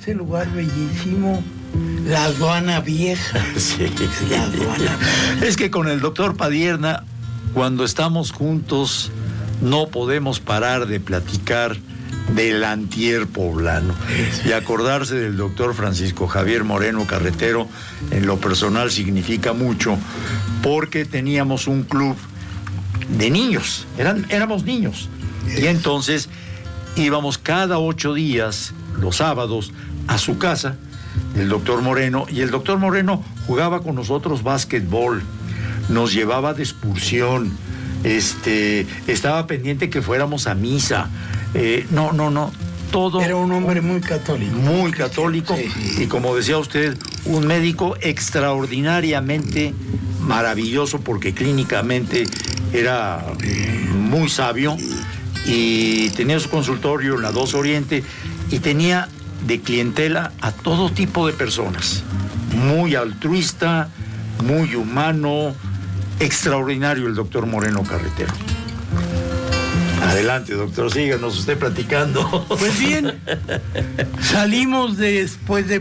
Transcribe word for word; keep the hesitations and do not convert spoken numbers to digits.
este lugar bellísimo, la aduana vieja. Sí. La aduana. Es que con el doctor Padierna, cuando estamos juntos, no podemos parar de platicar del antier poblano. Y acordarse del doctor Francisco Javier Moreno Carretero, en lo personal significa mucho, porque teníamos un club de niños, eran, éramos niños. Y entonces íbamos cada ocho días, los sábados, a su casa, el doctor Moreno, y el doctor Moreno jugaba con nosotros básquetbol, nos llevaba de excursión, este, estaba pendiente que fuéramos a misa. Eh, no, no, no, todo. Era un hombre muy católico. Muy católico, sí, sí. Y como decía usted, un médico extraordinariamente maravilloso, porque clínicamente era muy sabio, y tenía su consultorio en la dos Oriente, y tenía de clientela a todo tipo de personas. Muy altruista, muy humano, extraordinario el doctor Moreno Carretero. Adelante, doctor, síganos usted platicando. Pues bien, salimos después de